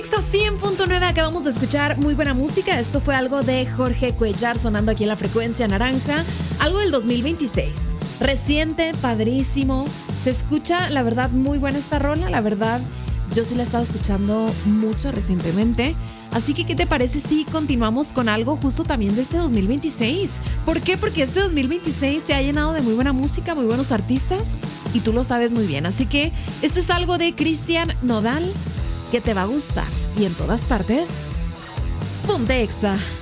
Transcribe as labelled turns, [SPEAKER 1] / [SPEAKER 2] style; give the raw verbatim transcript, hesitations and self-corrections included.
[SPEAKER 1] cien punto nueve, acabamos de escuchar muy buena música. Esto fue algo de Jorge Cuellar sonando aquí en la frecuencia naranja, algo del dos mil veintiséis, reciente, padrísimo. Se escucha, la verdad, muy buena esta rola. La verdad, yo sí la he estado escuchando mucho recientemente. Así que, ¿qué te parece si continuamos con algo justo también de este dos mil veintiséis? ¿Por qué? Porque este dos mil veintiséis se ha llenado de muy buena música, muy buenos artistas, y tú lo sabes muy bien. Así que este es algo de Cristian Nodal que te va a gustar. Y en todas partes, Ponte Exa.